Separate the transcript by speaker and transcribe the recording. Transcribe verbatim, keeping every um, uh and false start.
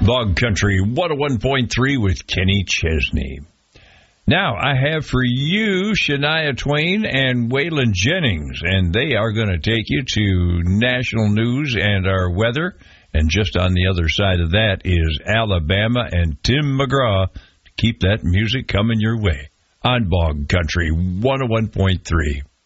Speaker 1: Bog Country one oh one point three with Kenny Chesney. Now, I have for you Shania Twain and Waylon Jennings, and they are going to take you to national news and our weather. And just on the other side of that is Alabama and Tim McGraw to keep that music coming your way on Bog Country one oh one point three.